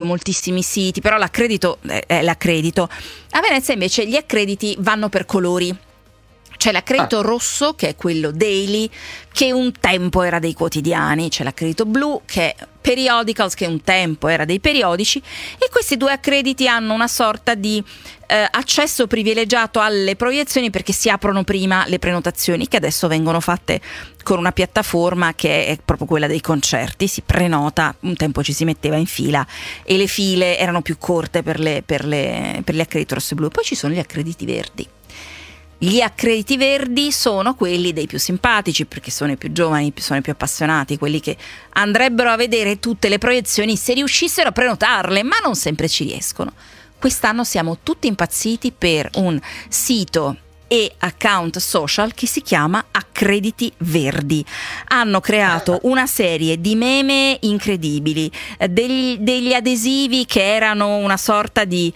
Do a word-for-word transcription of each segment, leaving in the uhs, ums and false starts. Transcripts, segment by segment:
moltissimi siti, però l'accredito è, è l'accredito. A Venezia invece gli accrediti vanno per colori. C'è l'accredito ah. rosso, che è quello daily, che un tempo era dei quotidiani, c'è l'accredito blu, che è periodicals, che un tempo era dei periodici, e questi due accrediti hanno una sorta di eh, accesso privilegiato alle proiezioni, perché si aprono prima le prenotazioni, che adesso vengono fatte con una piattaforma che è proprio quella dei concerti. Si prenota, un tempo ci si metteva in fila e le file erano più corte per, le, per, le, per gli accrediti rosso e blu. Poi ci sono gli accrediti verdi. Gli accrediti verdi sono quelli dei più simpatici, perché sono i più giovani, sono i più appassionati, quelli che andrebbero a vedere tutte le proiezioni se riuscissero a prenotarle, ma non sempre ci riescono. Quest'anno siamo tutti impazziti per un sito e account social che si chiama Accrediti Verdi. Hanno creato una serie di meme incredibili, degli, degli adesivi che erano una sorta di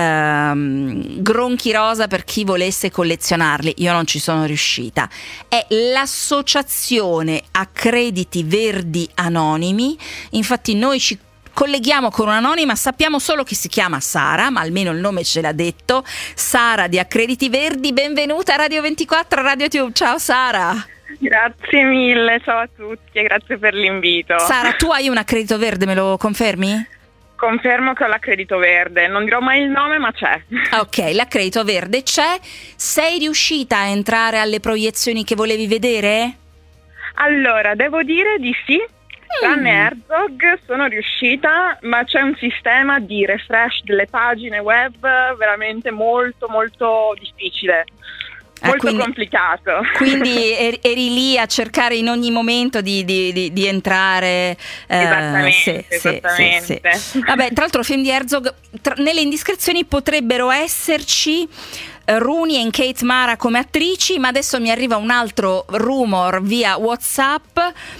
ehm, gronchi rosa per chi volesse collezionarli. Io non ci sono riuscita. È l'associazione Accrediti Verdi Anonimi. Infatti noi ci colleghiamo con un'anonima, sappiamo solo che si chiama Sara, ma almeno il nome ce l'ha detto. Sara di Accrediti Verdi, benvenuta a Radio ventiquattro, a Radio Tube. Ciao Sara. Grazie mille, ciao a tutti e grazie per l'invito. Sara, tu hai un accredito verde, me lo confermi? Confermo che ho l'accredito verde, non dirò mai il nome, ma c'è. Ok, l'accredito verde c'è. Sei riuscita a entrare alle proiezioni che volevi vedere? Allora, devo dire di sì. Tranne Herzog sono riuscita, ma c'è un sistema di refresh delle pagine web veramente molto molto difficile, molto ah, quindi, complicato. Quindi eri, eri lì a cercare in ogni momento di, di, di, di entrare. Esattamente, eh, sì, esattamente. Sì, sì. Vabbè, tra l'altro film di Herzog, tra, nelle indiscrezioni potrebbero esserci Rooney e Kate Mara come attrici, ma adesso mi arriva un altro rumor via WhatsApp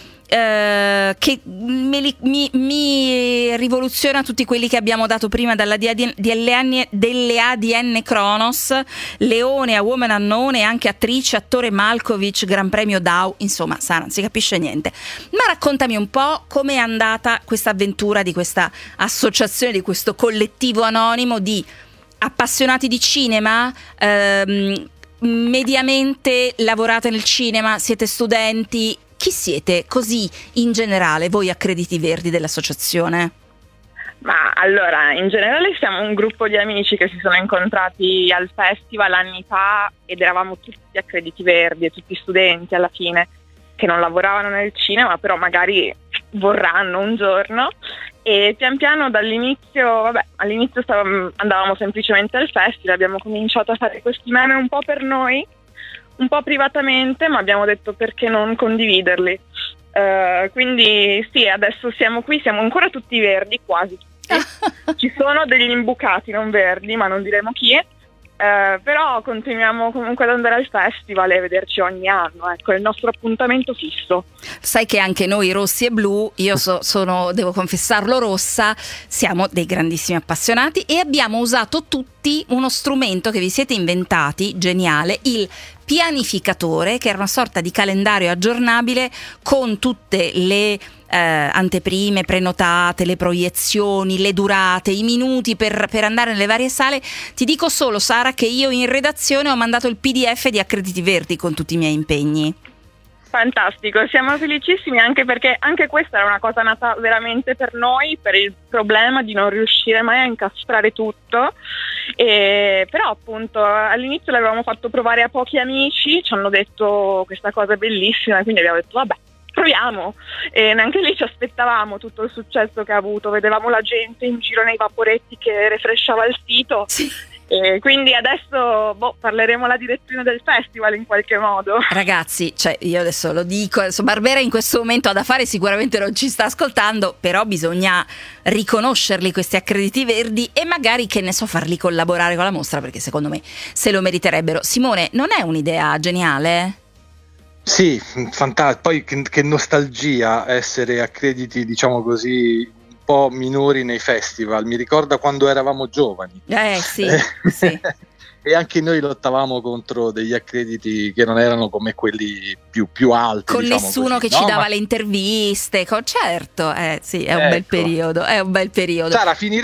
Uh, che mi, mi, mi rivoluziona tutti quelli che abbiamo dato prima dalla D L N, delle A D N Kronos, Leone, A Woman Unknown, e anche attrice, attore Malkovich, Gran Premio Dow. Insomma, Sara, non si capisce niente. Ma raccontami un po' com'è andata questa avventura di questa associazione, di questo collettivo anonimo di appassionati di cinema. Um, mediamente lavorate nel cinema, siete studenti. Chi siete così in generale, voi Accrediti Verdi dell'associazione? Ma allora, in generale siamo un gruppo di amici che si sono incontrati al festival anni fa ed eravamo tutti Accrediti Verdi e tutti studenti alla fine che non lavoravano nel cinema, però magari vorranno un giorno, e pian piano dall'inizio, vabbè, all'inizio stavamo, andavamo semplicemente al festival, abbiamo cominciato a fare questi meme un po' per noi, un po' privatamente, ma abbiamo detto perché non condividerli. Uh, quindi sì, adesso siamo qui, siamo ancora tutti verdi, quasi tutti. Ci sono degli imbucati non verdi, ma non diremo chi. Uh, però continuiamo comunque ad andare al festival e vederci ogni anno, ecco, è il nostro appuntamento fisso. Sai che anche noi rossi e blu, io so, sono, devo confessarlo, rossa, siamo dei grandissimi appassionati e abbiamo usato tutti uno strumento che vi siete inventati, geniale, il pianificatore, che era una sorta di calendario aggiornabile con tutte le Eh, anteprime prenotate, le proiezioni, le durate, i minuti per, per andare nelle varie sale. Ti dico solo, Sara, che io in redazione ho mandato il P D F di Accrediti Verdi con tutti i miei impegni. Fantastico, siamo felicissimi, anche perché anche questa era una cosa nata veramente per noi, per il problema di non riuscire mai a incastrare tutto, e, però appunto all'inizio l'avevamo fatto provare a pochi amici, ci hanno detto questa cosa è bellissima, e quindi abbiamo detto vabbè, proviamo, e neanche lì ci aspettavamo tutto il successo che ha avuto, vedevamo la gente in giro nei vaporetti che refreshava il sito, sì. E quindi adesso boh, parleremo alla direttrice del festival in qualche modo. Ragazzi, cioè io adesso lo dico, adesso Barbera in questo momento ha da fare, sicuramente non ci sta ascoltando, però bisogna riconoscerli questi Accrediti Verdi e magari, che ne so, farli collaborare con la mostra, perché secondo me se lo meriterebbero. Simone, non è un'idea geniale? Sì, fantastico. Poi che, che nostalgia essere accrediti, diciamo così, un po' minori nei festival. Mi ricorda quando eravamo giovani. Eh sì, sì. E anche noi lottavamo contro degli accrediti che non erano come quelli più, più alti. Con diciamo nessuno così, che no? ci dava Ma... le interviste. Con... Certo, eh sì, è un ecco. bel periodo, è un bel periodo. Sara, finire